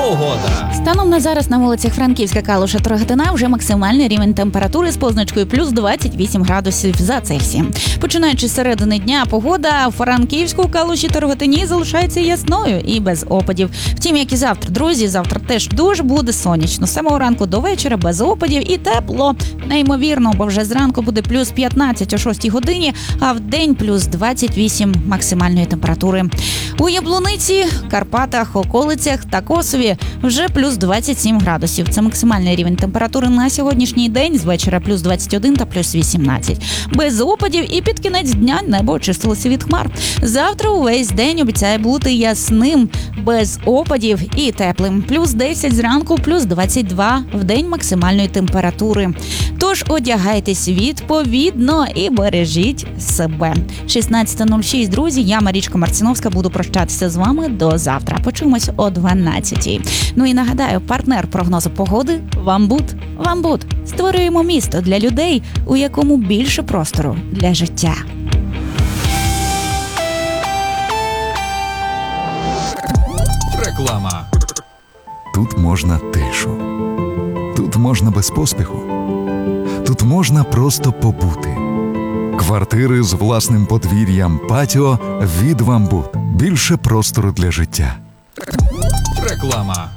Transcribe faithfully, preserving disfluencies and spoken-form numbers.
Погода. Станом на зараз на вулицях Франківська, Калуша та Рогатина вже максимальний рівень температури з позначкою плюс двадцять вісім градусів за Цельсієм. Починаючи з середини дня, погода у Франківську, Калуші та Рогатині залишається ясною і без опадів. Втім, як і завтра, друзі, завтра теж дуже буде сонячно. З самого ранку до вечора без опадів і тепло. Неймовірно, бо вже зранку буде плюс п'ятнадцять о шостій годині, а в день плюс двадцять вісім максимальної температури. У Яблуниці, Карпатах, околицях та Косові вже плюс двадцять сім градусів. Це максимальний рівень температури на сьогоднішній день. З вечора плюс двадцять один та плюс вісімнадцять. Без опадів і під кінець дня небо очистилося від хмар. Завтра увесь день обіцяє бути ясним, без опадів і теплим. Плюс десять зранку, плюс двадцять два в день максимальної температури. Тож одягайтесь відповідно і бережіть себе. шістнадцята нуль шість, друзі, я, Марічка Марциновська, буду прощатися з вами до завтра. Почуємось о дванадцятій. Ну і нагадаю, партнер прогнозу погоди – Вамбут. Вамбут. Створюємо місто для людей, у якому більше простору для життя. Реклама. Тут можна тишу. Тут можна без поспіху. Тут можна просто побути. Квартири з власним подвір'ям, патіо від Вамбут. Більше простору для життя. Реклама.